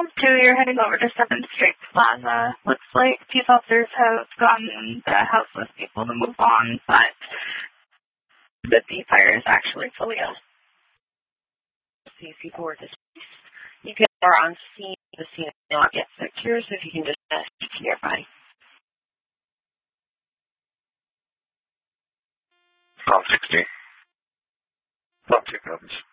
You're heading over to 7th Street Plaza. Looks like peace officers have gotten the houseless people to move on, but the fire is actually fully out. See if people were displaced. You guys are on scene. The scene is not yet secure, so if you can just speak nearby. 60. Not 2 copies.